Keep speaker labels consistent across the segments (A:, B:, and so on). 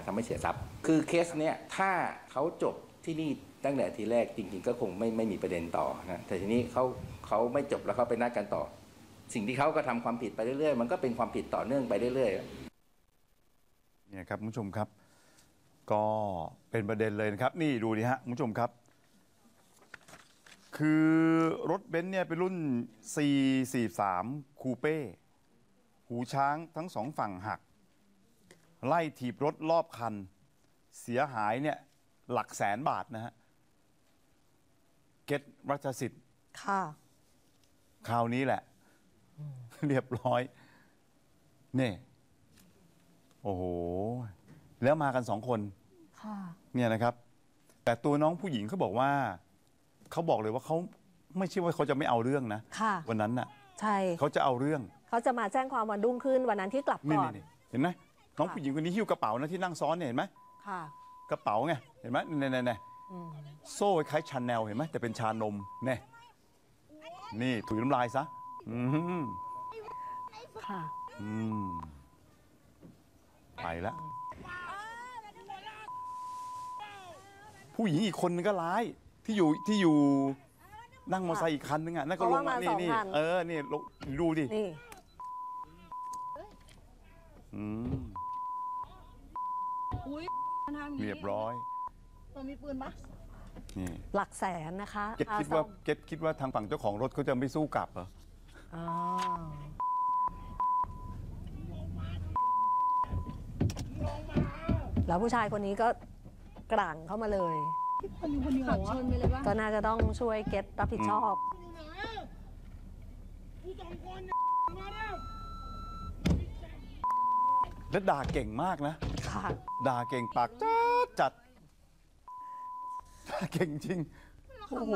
A: ำให้เสียทรัพย์คือเคสเนี้ยถ้าเขาจบที่นี่ตั้งแต่ทีแรกจริงๆก็คงไม่มีประเด็นต่อนะแต่ทีนี้เขาไม่จบแล้วเขาไปนัดกันต่อสิ่งที่เขาก็ทำความผิดไปเรื่อยๆมันก็เป็นความผิดต่อเนื่องไปเรื่อยๆ
B: เนี่ยครับคุณผู้ชมครับก็เป็นประเด็นเลยนะครับนี่ดูดิฮะคุณผู้ชมครับคือรถเบนซ์เนี่ยเป็นรุ่น C43 คูเป้หูช้างทั้งสองฝั่งหักไล่ถีบรถรอบคันเสียหายเนี่ยหลักแสนบาทนะฮะเก็ตรัชสิทธิ์
C: ค่ะ
B: คราวนี้แหละเรียบร้อยนี่โอ้โหแล้วมากัน2 คน
C: ค่ะ
B: เนี่ยนะครับแต่ตัวน้องผู้หญิงเขาบอกว่าเขาบอกเลยว่าเขาไม่ใช่ว่าเขาจะไม่เอาเรื่องนะวันนั้นน่ะ
C: ใช่
B: เขาจะเอาเรื่อง
C: เขาจะมาแจ้งความวันรุ่งขึ้นวันนั้นที่กลับก่อน
B: เห็นไหมน้องผู้หญิงคนนี้หิ้วกระเป๋านะที่นั่งซ้อนเนี่ยเห็นไหม
C: ค่ะ
B: กระเป๋าไงเห็นไหมเนี่ยโซ่คล้ายชาแนลเห็นไหมแต่เป็นชานมเนี่ยนี่ถุยน้ำลายซะ
C: ค่ะ
B: ไปแล้วผู้หญิงอีกคนนึงก็ร้ายที่อยู่นั่งมอเตอร์ไซค์อีกคันนึงอ่ะนั่นก็ลงมานี่นี่ดูดิเรียบร้อย
D: ตัวมีปืนปะ
B: นี่
C: หลักแสนนะคะ
B: เก็ตคิดว่าทางฝั่งเจ้าของรถเขาจะไม่สู้กลับเหรอ
C: แล้วผู้ชายคนนี้ก็กร่างเข้ามาเลย
D: ขับชนไปเลยว่า
C: ก็น่าจะต้องช่วยเก็ตรับผิดชอบ
B: และด่าเก่งมากนะ
C: ค่ะ
B: ด่าเก่งปากจัดด่าเก่งจริงโอ้โห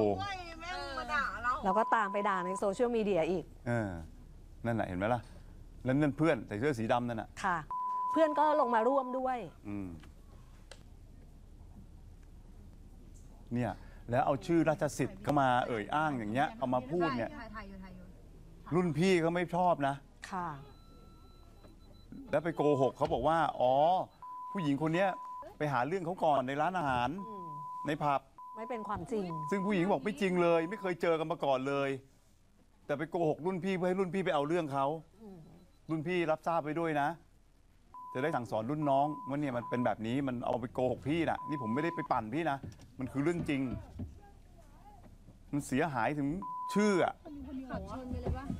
C: แล้วก็ตามไปด่าในโซเชียลมีเดียอีก
B: นั่นน่ะเห็นไหมล่ะแล้วนั่นเพื่อนใส่เสื้อสีดำนั่นน่ะ
C: ค่ะเพื่อนก็ลงมาร่วมด้วย
B: เนี่ยแล้วเอาชื่อราชสิทธิ์เข้ามาเอ่ยอ้างอย่างเงี้ยเอามาพูดเนี่ยรุ่นพี่เขาไม่ชอบนะ
C: ค่ะ
B: แล้วไปโกหกเขาบอกว่าอ๋อผู้หญิงคนนี้ไปหาเรื่องเขาก่อนในร้านอาหารในผับ
C: ไม่เป็นความจริง
B: ซึ่งผู้หญิงบอกไม่จริงเลยไม่เคยเจอกันมาก่อนเลยแต่ไปโกหกรุ่นพี่เพื่อให้รุ่นพี่ไปเอาเรื่องเขารุ่นพี่รับทราบไปด้วยนะจะได้สั่งสอนรุ่นน้องว่าเนี่ยมันเป็นแบบนี้มันเอาไปโกหกพี่นะนี่ผมไม่ได้ไปปั่นพี่นะมันคือเรื่องจริงมันเสียหายถึงชื่อ
D: ขับชนไปเลยว่า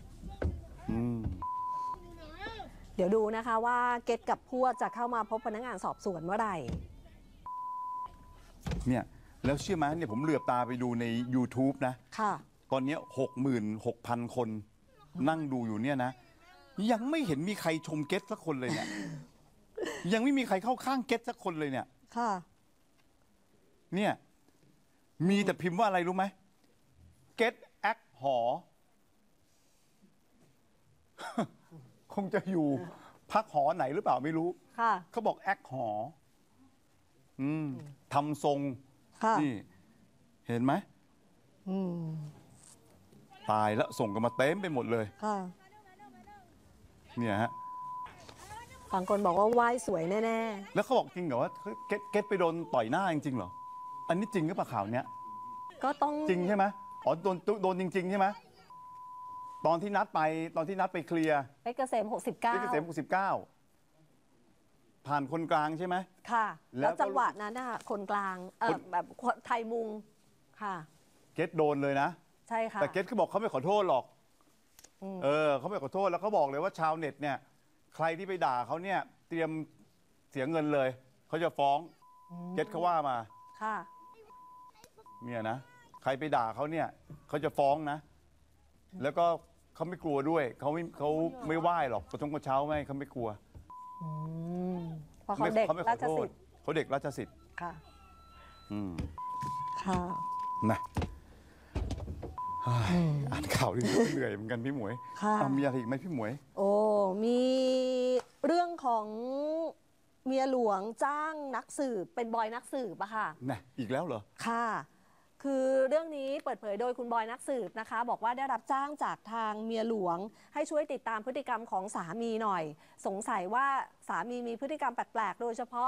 C: เดี๋ยวดูนะคะว่าเกตกับพวกจะเข้ามาพบพนักงานสอบสวนเมื่อไหร่
B: เนี่ยแล้วเชื่อไหมเนี่ยผมเหลือบตาไปดูใน YouTube นะ
C: ค่ะ
B: ตอนนี้ 66,000 คนนั่งดูอยู่เนี่ยนะยังไม่เห็นมีใครชมเกตสักคนเลยเนี่ยยังไม่มีใครเข้าข้างเกตสักคนเลยเนี่ย
C: ค่ะ
B: เนี่ยมีแต่พิมพ์ว่าอะไรรู้ไหมเกตแอคหอคงจะอยู่พักหอไหนหรือเปล่าไม่รู้
C: ค่ะ
B: เขาบอกแอคหอทำทรงนี่เห็นไหมตายแล้วส่งกันมาเต็มไปหมดเลย
C: ค่ะ
B: เนี่ยฮะ
C: บางคนบอกว่าไหว้สวยแน่
B: ๆแล้วเขาบอกจริงเหรอว่าเก็ตไปโดนต่อยหน้าจริงๆเหรออันนี้จริงหรือเปล่าข่าวเนี้ย
C: ก็ต้อง
B: จริงใช่ไหมอ๋อโดนจริงๆใช่ไหมตอนที่นัดไปเคลียร์
C: เพชรเกษม
B: 69ผ่านคนกลางใช่ไหม
C: ค่ะแล้วจังหวะนั้นนะคะคนกลางแบบไทยมุงค่ะ
B: เกตโดนเลยนะ
C: ใช่ค่ะ
B: แต่เกตเขาบอกเขาไม่ขอโทษหรอกเขาไม่ขอโทษแล้วเขาบอกเลยว่าชาวเน็ตเนี่ยใครที่ไปด่าเขาเนี่ยเตรียมเสียเงินเลยเขาจะฟ้องเกตเขาว่ามา
C: ค่ะ
B: เนี่ยนะใครไปด่าเขาเนี่ยเขาจะฟ้องนะแล้วก็เขาไม่กลัวด้วยเขาไม่ไหว้หรอกกระชงกระเช้าไม่เขาไม่กลัว
C: เพราะเขาเด็กราชสิทธิ์
B: เขาเด็กราชสิทธิ์
C: ค่ะค่ะ
B: นะอ่านข่าวนี่เหนื่อยเหมือนกันพี่หมวยมีอะไรอีกไหมพี่หมวย
C: โอ้มีเรื่องของเมียหลวงจ้างนักสืบเป็นบอยนักสืบอะค่ะ
B: น่ะอีกแล้วเหรอ
C: ค่ะคือเรื่องนี้เปิดเผยโดยคุณบอยนักสืบนะคะบอกว่าได้รับจ้างจากทางเมียหลวงให้ช่วยติดตามพฤติกรรมของสามีหน่อยสงสัยว่าสามีมีพฤติกรรมแปลกๆโดยเฉพาะ